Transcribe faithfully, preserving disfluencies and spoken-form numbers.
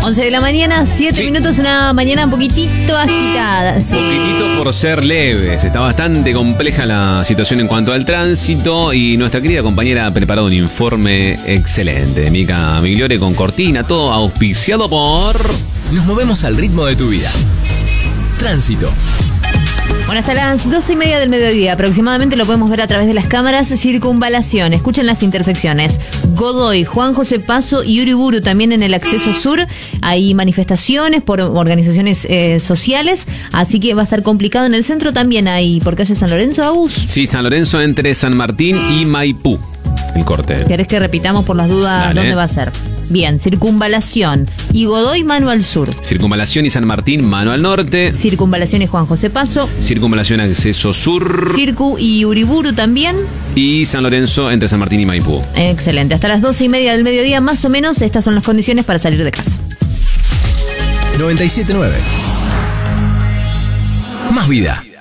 once de la mañana, siete Sí. minutos, una mañana un poquitito agitada. Sí. Poquitito por ser leves. Está bastante compleja la situación en cuanto al tránsito y nuestra querida compañera ha preparado un informe excelente. Mica Migliore con cortina, todo auspiciado por... Nos movemos al ritmo de tu vida. Tránsito. Bueno, hasta las doce y media del mediodía aproximadamente lo podemos ver a través de las cámaras. Circunvalación, escuchen las intersecciones. Godoy, Juan José Paso y Uriburu también en el acceso sur. Hay manifestaciones por organizaciones eh, sociales, así que va a estar complicado. En el centro también hay, por calle San Lorenzo, Agus. Sí, San Lorenzo entre San Martín y Maipú. El corte. ¿Querés que repitamos por las dudas Dale. dónde va a ser? Bien, Circunvalación y Godoy, mano al sur. Circunvalación y San Martín, mano al norte. Circunvalación y Juan José Paso. Circunvalación acceso sur. Circu y Uriburu también. Y San Lorenzo entre San Martín y Maipú. Excelente. Hasta las doce y media del mediodía, más o menos, estas son las condiciones para salir de casa. noventa y siete nueve. Más vida.